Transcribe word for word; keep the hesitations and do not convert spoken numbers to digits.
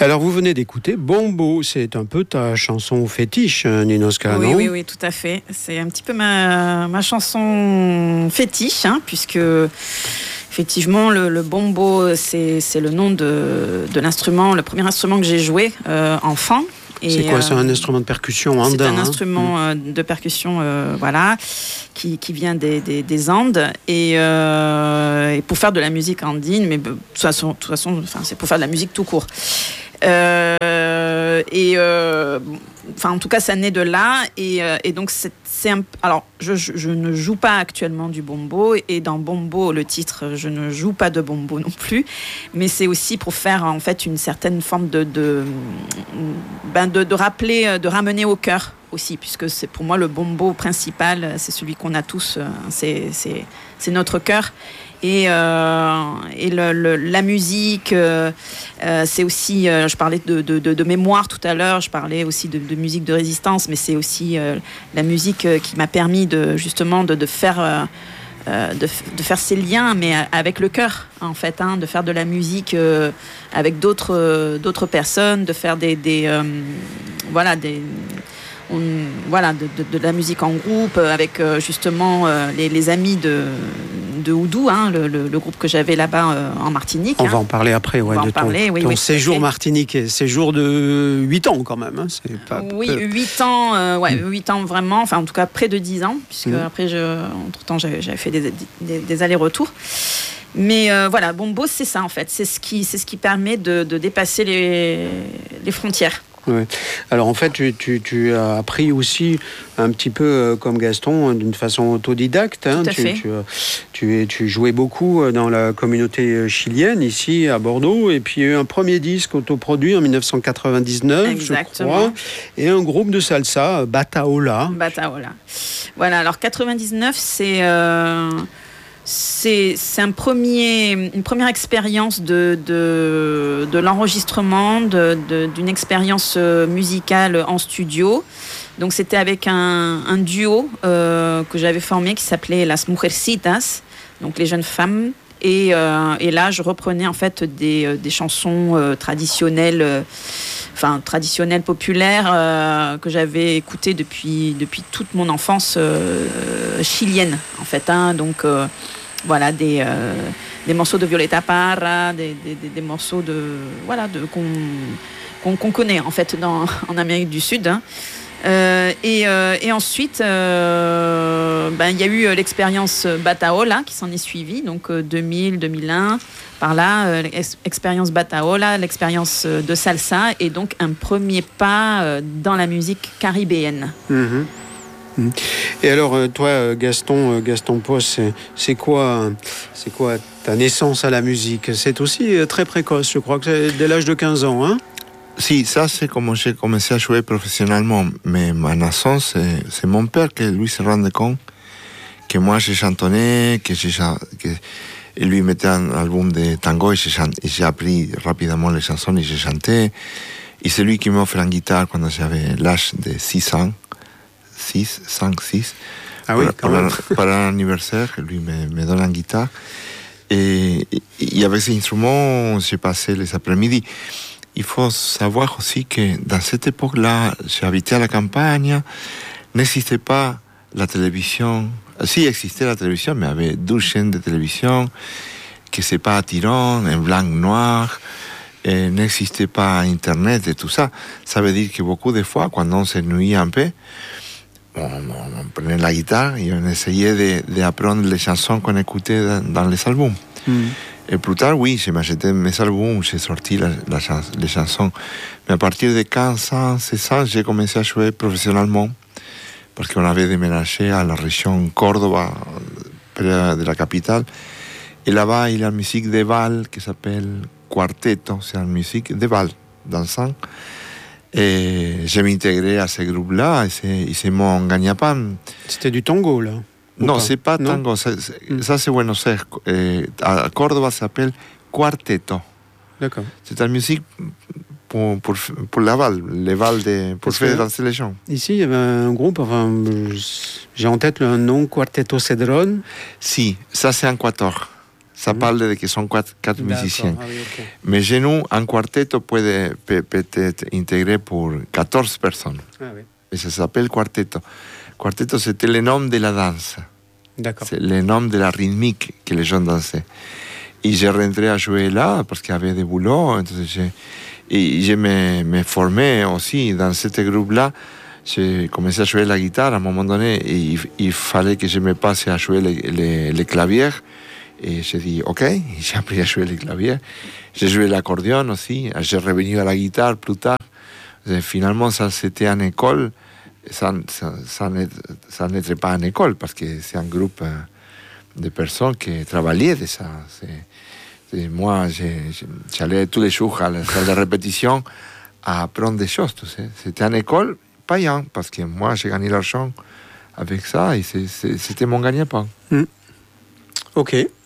Alors, vous venez d'écouter Bombo, c'est un peu ta chanson fétiche, Ninoska, oui, non ? Oui, oui, tout à fait. C'est un petit peu ma, ma chanson fétiche, hein, puisque effectivement, le, le bombo, c'est, c'est le nom de, de l'instrument, le premier instrument que j'ai joué euh, enfant. Et c'est quoi, euh, c'est un instrument de percussion andin? C'est un hein instrument euh, de percussion, euh, voilà, qui, qui vient des, des, des Andes. Et, euh, et pour faire de la musique andine, mais de toute façon, de toute façon enfin, c'est pour faire de la musique tout court. Euh, et euh, enfin, en tout cas, ça naît de là. Et, euh, et donc, c'est, c'est un. Alors, je, je, je ne joue pas actuellement du bombo. Et dans Bombo, le titre, je ne joue pas de bombo non plus. Mais c'est aussi pour faire en fait une certaine forme de, de, ben de, de rappeler, de ramener au cœur aussi, puisque c'est pour moi le bombo principal, c'est celui qu'on a tous. C'est, c'est, c'est notre cœur. Et, euh, et le, le, la musique, euh, euh, c'est aussi, euh, je parlais de, de, de, de mémoire tout à l'heure, je parlais aussi de, de musique de résistance, mais c'est aussi euh, la musique euh, qui m'a permis de, justement de, de, faire, euh, de, de faire ces liens, mais avec le cœur, en fait, hein, de faire de la musique euh, avec d'autres, euh, d'autres personnes, de faire des, des euh, voilà, des... On, voilà, de, de, de la musique en groupe avec euh, justement euh, les, les amis de, de Oudou, hein, le, le, le groupe que j'avais là-bas euh, en Martinique. On hein. va en parler après, ouais, de ton, parler, oui, ton oui, séjour martiniquais. Séjour de huit ans quand même. Hein, c'est pas oui, peu... huit ans, euh, ouais, mmh. huit ans vraiment, enfin en tout cas près de dix ans, puisque mmh. après, je, entre-temps, j'avais, j'avais fait des, des, des allers-retours. Mais euh, voilà, Bombo, c'est ça en fait, c'est ce qui, c'est ce qui permet de, de dépasser les, les frontières. Ouais. Alors en fait, tu, tu, tu as appris aussi un petit peu euh, comme Gaston, d'une façon autodidacte. Hein. Tout à tu, fait. Tu, tu, tu jouais beaucoup dans la communauté chilienne, ici à Bordeaux. Et puis il y a eu un premier disque autoproduit en dix-neuf cent quatre-vingt-dix-neuf, Exactement. je crois. Et un groupe de salsa, Bataola. Bataola. Voilà, alors quatre-vingt-dix-neuf, c'est... Euh... C'est, c'est un premier, une première expérience de, de, de l'enregistrement, de, de, d'une expérience musicale en studio. Donc c'était avec un, un duo euh, que j'avais formé qui s'appelait Las Mujercitas, donc les jeunes femmes. Et, euh, et là, je reprenais en fait des, des chansons euh, traditionnelles, euh, enfin traditionnelles populaires euh, que j'avais écoutées depuis depuis toute mon enfance euh, chilienne en fait. Hein, donc euh, voilà des euh, des morceaux de Violeta Parra, des, des, des, des morceaux de voilà de qu'on, qu'on qu'on connaît en fait dans en Amérique du Sud. Hein. Euh, et, euh, et ensuite, euh, ben, il y a eu l'expérience Bataola qui s'en est suivie, donc euh, deux mille, deux mille un, par là, euh, l'expérience Bataola, l'expérience de salsa, et donc un premier pas euh, dans la musique caribéenne. Mmh. Mmh. Et alors, toi, Gaston, Gaston Posse, c'est, c'est quoi, c'est quoi ta naissance à la musique? C'est aussi très précoce, je crois que c'est dès l'âge de quinze ans, hein? Si, ça c'est comment j'ai commencé à jouer professionnellement. Mais ma naissance, c'est, c'est mon père qui lui se rendait compte que moi j'ai chantonné, que j'ai que il lui mettait un album de tango et j'ai, et j'ai appris rapidement les chansons et j'ai chanté. Et c'est lui qui m'a offert une guitare quand j'avais l'âge de six ans. six, cinq, six. Ah oui, pour, quand même. Pour, pour un anniversaire, lui me, me donne une guitare. Et il y avait ces instruments, j'ai passé les après-midi. Il faut savoir aussi que dans cette époque-là, j'habitais à la campagne, n'existait pas la télévision. Si existait la télévision, mais il y avait douze chaînes de télévision, que c'est pas attirant, en blanc-noir, et n'existait pas Internet et tout ça. Ça veut dire que beaucoup de fois, quand on s'ennuyait un peu, on, on prenait la guitare et on essayait de, d'apprendre les chansons qu'on écoutait dans, dans les albums. Mm. Et plus tard, oui, j'ai acheté mes albums, j'ai sorti la, la chans- les chansons. Mais à partir de quinze ans, seize ans, j'ai commencé à jouer professionnellement parce qu'on avait déménagé à la région Córdoba, près de la capitale. Et là-bas, il y a une musique de bal qui s'appelle Quarteto, c'est une musique de bal, dansant. Et je m'intégrais à ce groupe-là et c'est, et c'est mon gagne-pain. C'était du tango, là? Non, c'est pas tango, non? C'est, c'est, mm. ça c'est Buenos Aires. Et à Córdoba, ça s'appelle Quarteto. D'accord. C'est une musique pour, pour, pour la balle, les balles de, pour Parce faire danser les gens. Ici, il y avait un groupe, enfin, j'ai en tête le nom Quarteto Cedrón. Si, ça c'est un quatuor. Ça Mhm. parle de que sont quatre, quatre D'accord. musiciens. Ah oui, ok. Mais chez nous, un quartetto peut, peut, peut être intégré pour quatorze personnes. Ah oui. Et ça s'appelle quartetto. Quartetto, c'était le nom de la danse. D'accord. C'est le nom de la rythmique que les gens dansaient. Et j'ai rentré à jouer là parce qu'il y avait des boulots. J'ai, et je me, me formais aussi dans ce groupe-là. J'ai commencé à jouer la guitare à un moment donné et il, il fallait que je me passe à jouer les, les, les claviers. Et j'ai dit OK, et j'ai appris à jouer les claviers. J'ai joué l'accordéon aussi. J'ai revenu à la guitare plus tard. Et finalement, ça c'était en école. Ça, ça, ça, ça n'était pas en école parce que c'est un groupe de personnes qui travaillaient de ça. C'est, c'est, moi, j'ai, j'allais tous les jours à la salle de répétition à apprendre des choses. Tu sais. C'était en école payant parce que moi, j'ai gagné l'argent avec ça et c'est, c'est, c'était mon gagne-pain. Mmh. Ok.